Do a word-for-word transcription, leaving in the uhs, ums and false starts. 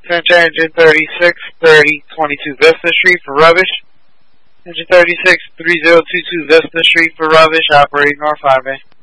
Center, engine thirty-six thirty twenty-two Vista Street for rubbish. Engine thirty-six three zero two two Vista Street for rubbish, operating North Highway.